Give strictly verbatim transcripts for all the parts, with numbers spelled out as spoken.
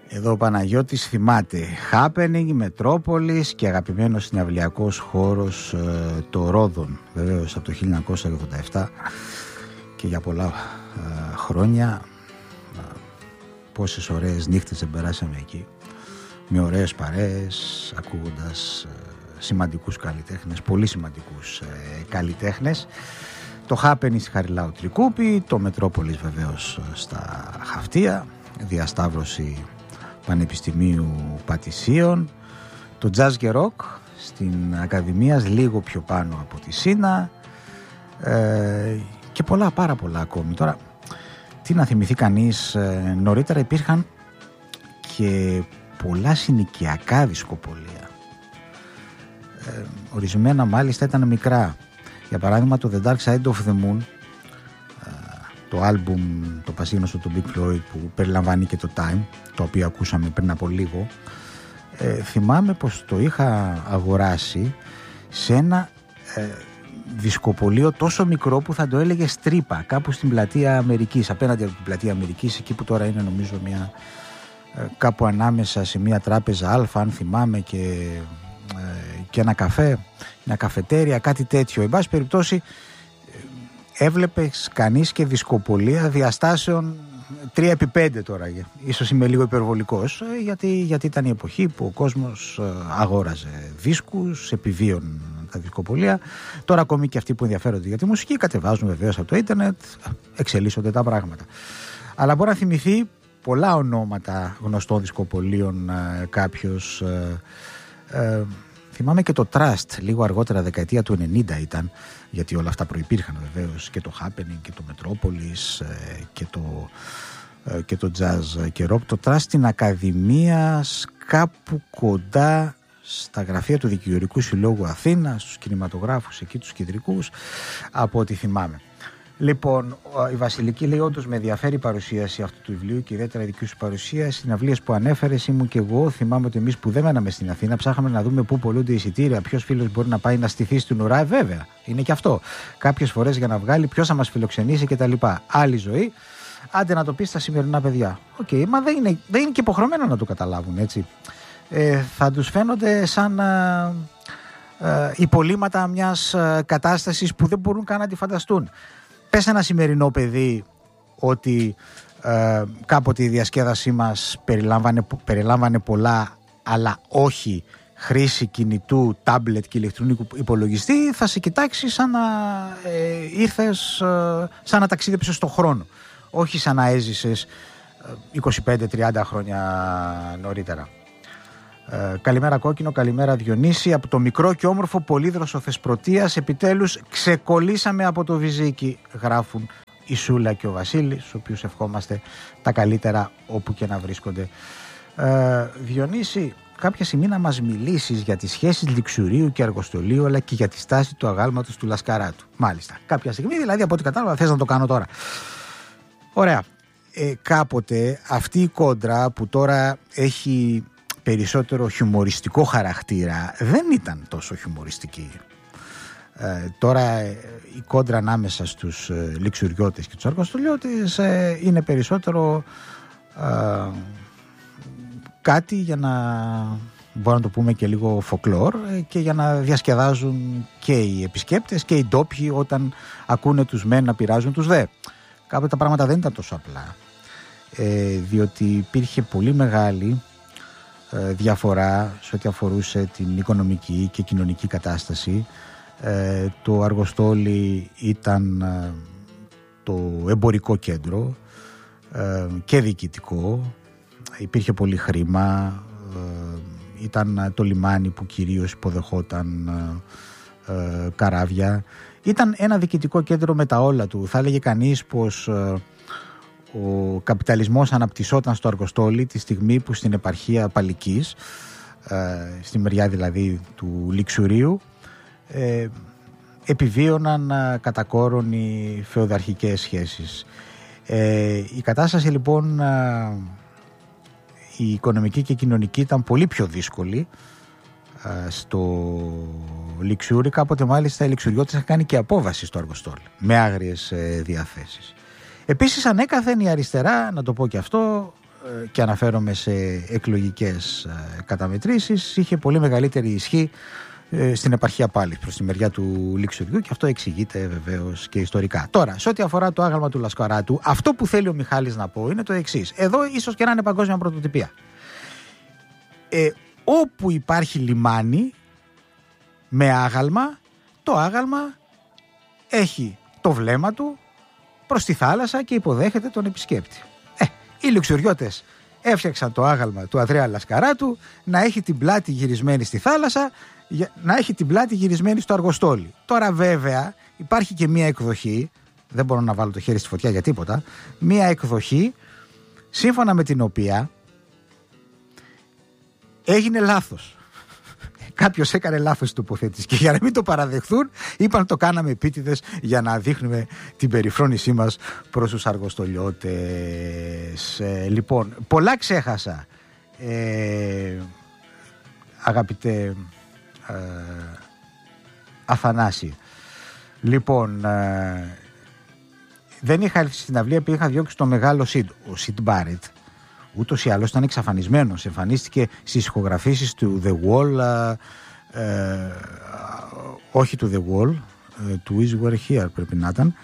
Εδώ ο Παναγιώτης θυμάται Happening, Μετρόπολης και αγαπημένος συναυλιακός χώρος ε, το Ρόδον, βεβαίως από το χίλια εννιακόσια ογδόντα επτά και για πολλά ε, χρόνια. Ε, πόσες ωραίες νύχτες δεν περάσαμε εκεί, με ωραίες παρέες, ακούγοντας ε, σημαντικούς καλλιτέχνες, πολύ σημαντικούς ε, καλλιτέχνες. Το Happening στη Χαριλάου Τρικούπη, το Μετρόπολης βεβαίως στα Χαυτία, διασταύρωση Πανεπιστημίου Πατησίων, το Jazz και Rock στην Ακαδημίας, λίγο πιο πάνω από τη Σίνα, ε, και πολλά, πάρα πολλά ακόμη. Τώρα, τι να θυμηθεί κανείς, ε, νωρίτερα υπήρχαν και πολλά συνοικιακά δισκοπολία. Ε, ορισμένα μάλιστα ήταν μικρά. Για παράδειγμα το The Dark Side of the Moon, το άλμπουμ, το πασίγνωστο του Big Floyd που περιλαμβάνει και το Time, το οποίο ακούσαμε πριν από λίγο, ε, θυμάμαι πως το είχα αγοράσει σε ένα ε, δισκοπολείο τόσο μικρό που θα το έλεγε Στρίπα, κάπου στην πλατεία Αμερικής, απέναντι από την πλατεία Αμερικής, εκεί που τώρα είναι νομίζω μια, ε, κάπου ανάμεσα σε μια τράπεζα Αλφα, αν θυμάμαι, και, ε, και ένα καφέ, μια καφετέρια, κάτι τέτοιο. Εν πάση περιπτώσει, έβλεπες κανείς και δισκοπολία διαστάσεων τρία επί πέντε τώρα. Ίσως είμαι λίγο υπερβολικός, γιατί, γιατί ήταν η εποχή που ο κόσμος αγόραζε δίσκους, επιβίων τα δισκοπολία. Τώρα ακόμη και αυτοί που ενδιαφέρονται για τη μουσική κατεβάζουν βεβαίως από το ίντερνετ, εξελίσσονται τα πράγματα. Αλλά μπορεί να θυμηθεί πολλά ονόματα γνωστών δισκοπολίων ε, κάποιος. Ε, ε, θυμάμαι και το Trust, λίγο αργότερα, δεκαετία του ενενήντα ήταν, γιατί όλα αυτά προϋπήρχαν βεβαίως, και το Happening και το Metropolis και το, και το Jazz και Rock. Το Trust στην Ακαδημία, κάπου κοντά στα γραφεία του Δικηγορικού Συλλόγου Αθήνας, στους κινηματογράφους εκεί τους κεντρικούς, από ό,τι θυμάμαι. Λοιπόν, η Βασιλική λέει: όντως με ενδιαφέρει η παρουσίαση αυτού του βιβλίου και ιδιαίτερα η δική σου παρουσία. Στις συναυλίες που ανέφερες ήμουν και εγώ. Θυμάμαι ότι εμείς που δεν μέναμε στην Αθήνα ψάχαμε να δούμε πού πωλούνται εισιτήρια, ποιος φίλος μπορεί να πάει να στηθεί στην ουρά. Ε, βέβαια, είναι και αυτό. Κάποιες φορές για να βγάλει ποιος θα μας φιλοξενήσει κτλ. Άλλη ζωή. Άντε να το πεις στα σημερινά παιδιά. Οκ, okay, μα δεν είναι, δεν είναι και υποχρεωμένο να το καταλάβουν, έτσι. Ε, θα τους φαίνονται σαν α, α, υπολείμματα μιας α, κατάστασης που δεν μπορούν καν να τη φανταστούν. Πες ένα σημερινό παιδί ότι ε, κάποτε η διασκέδασή μας περιλάμβανε, περιλάμβανε πολλά, αλλά όχι χρήση κινητού, τάμπλετ και ηλεκτρονικού υπολογιστή, θα σε κοιτάξει σαν να ε, ήρθες, ε, σαν να ταξίδεψες στον χρόνο, όχι σαν να έζησες ε, είκοσι πέντε τριάντα χρόνια νωρίτερα. Ε, καλημέρα Κόκκινο, καλημέρα Διονύση. Από το μικρό και όμορφο Πολύδροσο Θεσπρωτείας επιτέλους ξεκολλήσαμε από το Βυζίκι, γράφουν η Σούλα και ο Βασίλης, στους οποίους ευχόμαστε τα καλύτερα όπου και να βρίσκονται. ε, Διονύση, κάποια στιγμή να μας μιλήσεις για τις σχέσεις Λιξουρίου και Αργοστολίου, αλλά και για τη στάση του αγάλματος του Λασκαράτου. Μάλιστα, κάποια στιγμή, δηλαδή, από ό,τι κατάλαβα θες να το κάνω τώρα. Ωραία. ε, Κάποτε αυτή η κόντρα που τώρα έχει περισσότερο χιουμοριστικό χαρακτήρα δεν ήταν τόσο χιουμοριστική. Ε, τώρα η κόντρα ανάμεσα στους ε, λιξουριώτες και τους αργοστολιώτες ε, είναι περισσότερο ε, κάτι για να μπορούμε να το πούμε και λίγο φοκλόρ, ε, και για να διασκεδάζουν και οι επισκέπτες και οι ντόπιοι όταν ακούνε τους μεν να πειράζουν τους δε. Κάποτε τα πράγματα δεν ήταν τόσο απλά, ε, διότι υπήρχε πολύ μεγάλη διαφορά σε ό,τι αφορούσε την οικονομική και κοινωνική κατάσταση. Ε, το Αργοστόλι ήταν ε, το εμπορικό κέντρο ε, και διοικητικό, υπήρχε πολύ χρήμα, ε, ήταν το λιμάνι που κυρίως υποδεχόταν ε, ε, καράβια, ήταν ένα διοικητικό κέντρο με τα όλα του. Θα έλεγε κανείς πως ε, ο καπιταλισμός αναπτυσσόταν στο Αργοστόλι τη στιγμή που στην επαρχία Παλικής, ε, στη μεριά δηλαδή του Λιξουρίου, ε, επιβίωναν ε, κατά κόρον οι φεουδαρχικές σχέσεις. Ε, η κατάσταση λοιπόν, ε, η οικονομική και η κοινωνική, ήταν πολύ πιο δύσκολη ε, στο Λιξούρι. Κάποτε μάλιστα οι Λιξουριώτες είχαν κάνει και απόβαση στο Αργοστόλι με άγριες ε, διαθέσεις. Επίσης ανέκαθεν η αριστερά, να το πω και αυτό, και αναφέρομαι σε εκλογικές καταμετρήσεις, είχε πολύ μεγαλύτερη ισχύ στην επαρχία πάλι, προς τη μεριά του Λειξιδιού, και αυτό εξηγείται βεβαίως και ιστορικά. Τώρα, σε ό,τι αφορά το άγαλμα του Λασκαράτου, αυτό που θέλει ο Μιχάλης να πω είναι το εξής. Εδώ ίσως και να είναι παγκόσμια πρωτοτυπία. Ε, όπου υπάρχει λιμάνι με άγαλμα, το άγαλμα έχει το βλέμμα του προς τη θάλασσα και υποδέχεται τον επισκέπτη. Ε, οι λουξουριώτες έφτιαξαν το άγαλμα του Ανδρέα Λασκαράτου να έχει την πλάτη γυρισμένη στη θάλασσα, να έχει την πλάτη γυρισμένη στο αργοστόλι. Τώρα βέβαια υπάρχει και μία εκδοχή, δεν μπορώ να βάλω το χέρι στη φωτιά για τίποτα, μία εκδοχή σύμφωνα με την οποία έγινε λάθος. Κάποιος έκανε λάθος τοποθέτηση και για να μην το παραδεχθούν είπαν το κάναμε επίτηδες για να δείχνουμε την περιφρόνησή μας προς τους αργοστολιώτες. Ε, λοιπόν, πολλά ξέχασα, ε, αγαπητέ ε, Αθανάση. Λοιπόν, ε, δεν είχα έρθει στην αυλή επειδή είχα διώξει το μεγάλο Σιντ. Ο Σιντ Μπάρετ ούτως ή άλλως ήταν εξαφανισμένος. Εμφανίστηκε στις ηχογραφήσεις του The Wall, ε, ε, όχι του The Wall, ε, του Is Were Here πρέπει να ήταν,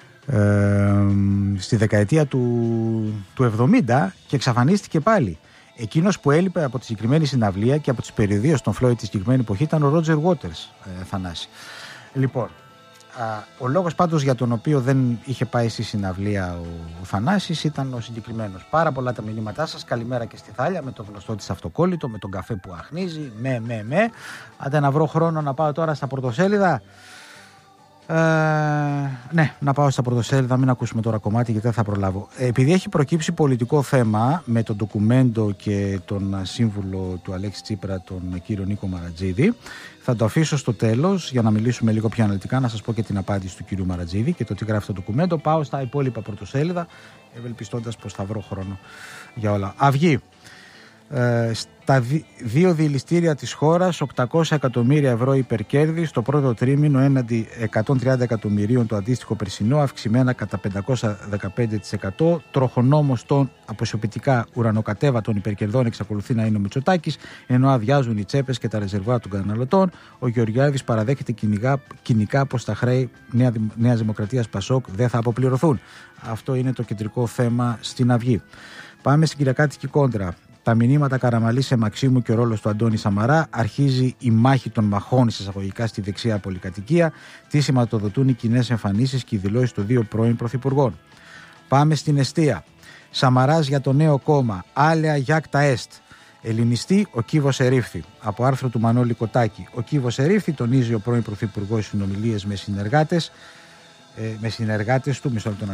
ε, στη δεκαετία του, του εβδομήντα, και εξαφανίστηκε πάλι. Εκείνος που έλειπε από τη συγκεκριμένη συναυλία και από τις περιοδίες των Floyd τη συγκεκριμένη εποχή ήταν ο Ρότζερ Waters, ε, Θανάση. Λοιπόν, Α, ο λόγος πάντως για τον οποίο δεν είχε πάει στη συναυλία ο, ο Θανάσης ήταν ο συγκεκριμένος. Πάρα πολλά τα μηνύματά σας. Καλημέρα και στη Θάλια με το γνωστό της αυτοκόλλητο, με τον καφέ που αχνίζει. Με, με, με. Άντε να βρω χρόνο να πάω τώρα στα πρωτοσέλιδα. Ε, ναι, να πάω στα πρωτοσέλιδα, μην ακούσουμε τώρα κομμάτι γιατί δεν θα προλάβω. Επειδή έχει προκύψει πολιτικό θέμα με τον ντοκουμέντο και τον σύμβουλο του Αλέξη Τσίπρα, τον κύριο Νίκο Μαρατζίδη, θα το αφήσω στο τέλος για να μιλήσουμε λίγο πιο αναλυτικά, να σας πω και την απάντηση του κύριου Μαρατζίδη και το τι γράφει το ντοκουμέντο. Πάω στα υπόλοιπα πρωτοσέλιδα, ευελπιστώντας πως θα βρω χρόνο για όλα. Αυγή. Ε, στα δύο διελιστήρια της χώρας οκτακόσια εκατομμύρια ευρώ υπερκέρδη στο πρώτο τρίμηνο έναντι εκατόν τριάντα εκατομμυρίων το αντίστοιχο περσινό, αυξημένα κατά πεντακόσια δεκαπέντε τοις εκατό. Τροχονόμος των αποσιοποιητικά ουρανοκατέβατων υπερκερδών εξακολουθεί να είναι ο Μητσοτάκης, ενώ αδειάζουν οι τσέπες και τα ρεζερβά των καταναλωτών. Ο Γεωργιάδης παραδέχεται κοινικά, κοινικά πως τα χρέη Νέα, Νέας Δημοκρατίας Πασόκ δεν θα αποπληρωθούν. Αυτό είναι το κεντρικό θέμα στην Αυγή. Πάμε στην κυριακάτικη κόντρα. Τα μηνύματα Καραμαλή σε Μαξίμου και ο ρόλος του Αντώνη Σαμαρά. Αρχίζει η μάχη των μαχών εισαγωγικά στη δεξιά πολυκατοικία. Τι σηματοδοτούν οι κοινές εμφανίσεις και οι δηλώσεις των δύο πρώην πρωθυπουργών. Πάμε στην εστία. Σαμαράς για το νέο κόμμα. Άλεα γιάκτα εστ. Ελληνιστή, ο κύβος ερήφθη. Από άρθρο του Μανώλη Κοτάκη. Ο κύβος ερήφθη, τονίζει ο πρώην πρωθυπουργός συνομιλίες με συνεργάτες, ε, με συνεργάτες του. Μισό λεπτό.